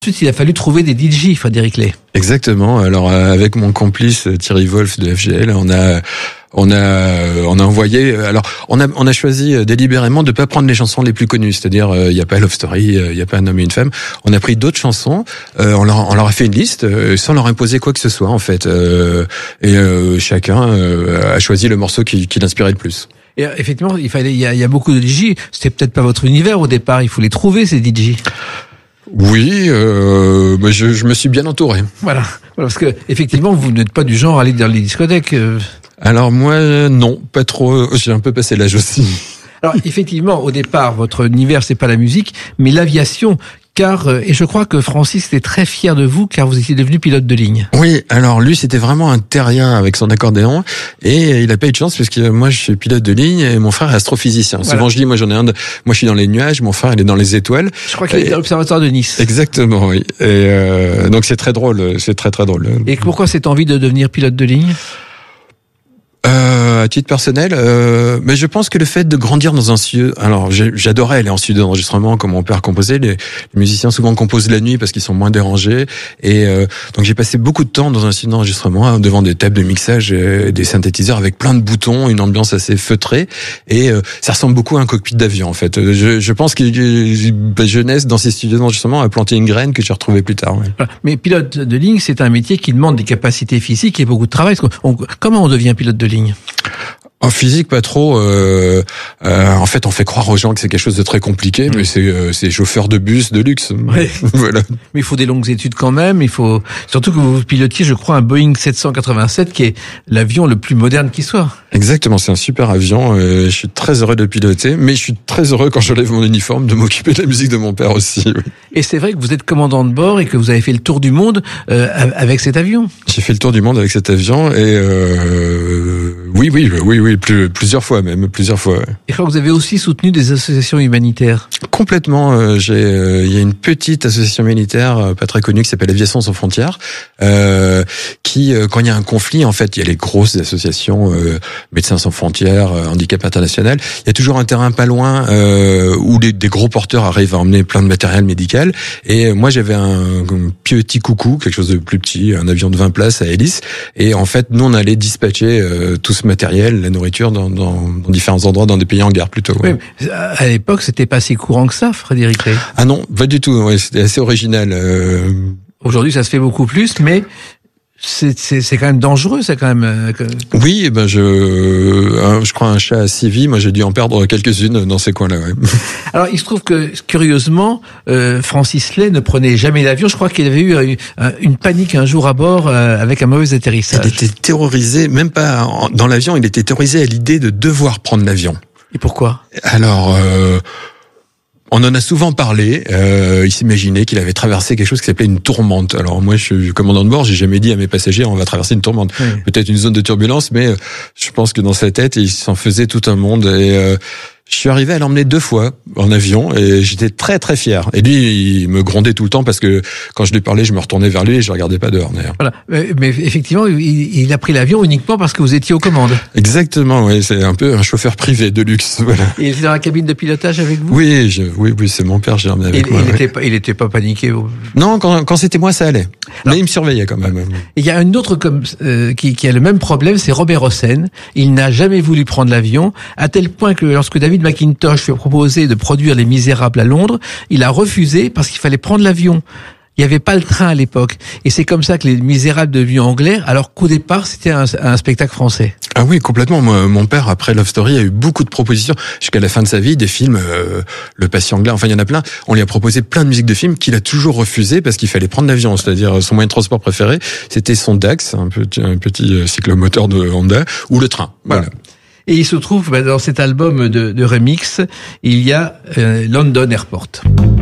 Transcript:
Ensuite, il a fallu trouver des DJ, Frédéric Lay. Exactement. Alors avec mon complice Thierry Wolff de FGL, on a envoyé. Alors on a choisi délibérément de pas prendre les chansons les plus connues, c'est-à-dire il y a pas Love Story, il y a pas Un homme et une femme. On a pris d'autres chansons. On leur a fait une liste sans leur imposer quoi que ce soit en fait. Chacun a choisi le morceau qui l'inspirait le plus. Et effectivement, il y a beaucoup de DJ. C'était peut-être pas votre univers au départ. Il faut les trouver ces DJ. Oui, je me suis bien entouré. Voilà, parce que effectivement, vous n'êtes pas du genre à aller dans les discothèques. Alors moi, non, pas trop. J'ai un peu passé l'âge aussi. Alors effectivement, au départ, votre univers c'est pas la musique, mais l'aviation. Et je crois que Francis était très fier de vous, car vous étiez devenu pilote de ligne. Oui, alors lui, c'était vraiment un terrien avec son accordéon, et il a pas eu de chance, parce que moi, je suis pilote de ligne, et mon frère est astrophysicien. Voilà. Souvent, je dis, moi, moi, je suis dans les nuages, mon frère, il est dans les étoiles. Je crois qu'il est à l'observatoire de Nice. Exactement, oui. Et donc, c'est très drôle, c'est très, très drôle. Et pourquoi cette envie de devenir pilote de ligne ? À titre personnel, mais je pense que le fait de grandir dans un studio, alors j'adorais aller en studio d'enregistrement comme mon père composait. Les musiciens souvent composent la nuit parce qu'ils sont moins dérangés, et donc j'ai passé beaucoup de temps dans un studio d'enregistrement devant des tables de mixage, et des synthétiseurs avec plein de boutons, une ambiance assez feutrée, et ça ressemble beaucoup à un cockpit d'avion en fait. Je pense que jeunesse dans ces studios d'enregistrement a planté une graine que j'ai retrouvée plus tard. Ouais. Mais pilote de ligne, c'est un métier qui demande des capacités physiques et beaucoup de travail. Comment on devient pilote de ligne ? En physique, pas trop. En fait, on fait croire aux gens que c'est quelque chose de très compliqué, mais c'est chauffeur de bus de luxe. Ouais. Voilà. Mais il faut des longues études quand même. Il faut surtout que vous pilotiez, je crois, un Boeing 787, qui est l'avion le plus moderne qui soit. Exactement, c'est un super avion. Je suis très heureux de piloter, mais je suis très heureux quand je lève mon uniforme de m'occuper de la musique de mon père aussi. Oui. Et c'est vrai que vous êtes commandant de bord et que vous avez fait le tour du monde avec cet avion. J'ai fait le tour du monde avec cet avion, et oui, plusieurs fois même, plusieurs fois. Ouais. Et je crois que vous avez aussi soutenu des associations humanitaires. Complètement. Il y a une petite association humanitaire pas très connue qui s'appelle Aviation sans frontières, qui, quand il y a un conflit, en fait, il y a les grosses associations, Médecins sans frontières, Handicap International. Il y a toujours un terrain pas loin où des gros porteurs arrivent à emmener plein de matériel médical. Et moi, j'avais un petit coucou, quelque chose de plus petit, un avion de 20 places à hélice. Et en fait, nous, on allait dispatcher tout ce matériel, la nourriture, dans différents endroits, dans des pays en guerre plutôt. Ouais. Oui, à l'époque, c'était pas si courant que ça, Frédéric Lay. Ah non, pas du tout. Ouais, c'était assez original. Aujourd'hui, ça se fait beaucoup plus, mais c'est quand même dangereux, c'est quand même. Oui, je crois un chat à 6 vies. Moi, j'ai dû en perdre quelques-unes dans ces coins-là. Ouais. Alors, il se trouve que curieusement, Francis Lay ne prenait jamais l'avion. Je crois qu'il avait eu une panique un jour à bord avec un mauvais atterrissage. Il était terrorisé, même pas dans l'avion. Il était terrorisé à l'idée de devoir prendre l'avion. Et pourquoi ? Alors. On en a souvent parlé. Il s'imaginait qu'il avait traversé quelque chose qui s'appelait une tourmente. Alors moi, je suis commandant de bord, j'ai jamais dit à mes passagers on va traverser une tourmente. Oui. Peut-être une zone de turbulence, mais je pense que dans sa tête, il s'en faisait tout un monde. Et je suis arrivé à l'emmener 2 fois en avion, et j'étais très très fier. Et lui, il me grondait tout le temps parce que quand je lui parlais, je me retournais vers lui et je regardais pas dehors d'ailleurs. Voilà. Mais effectivement, il a pris l'avion uniquement parce que vous étiez aux commandes. Exactement, oui. C'est un peu un chauffeur privé de luxe. Voilà. Et il était dans la cabine de pilotage avec vous ? Oui, c'est mon père, j'ai emmené avec moi. Il était pas paniqué. Non, quand c'était moi, ça allait. Mais il me surveillait quand même. Il y a un autre qui a le même problème, c'est Robert Hossein. Il n'a jamais voulu prendre l'avion, à tel point que lorsque David McIntosh lui a proposé de produire Les Misérables à Londres, il a refusé parce qu'il fallait prendre l'avion. Il n'y avait pas le train à l'époque. Et c'est comme ça que Les Misérables deviennent anglais, alors qu'au départ, c'était un spectacle français. Ah oui, complètement. Moi, mon père, après Love Story, a eu beaucoup de propositions. Jusqu'à la fin de sa vie, des films, Le Patient anglais, enfin, il y en a plein. On lui a proposé plein de musiques de films qu'il a toujours refusé parce qu'il fallait prendre l'avion. C'est-à-dire, son moyen de transport préféré, c'était son Dax, un petit cyclomoteur de Honda, ou le train. Voilà. Et il se trouve, dans cet album de remix, il y a London Airport.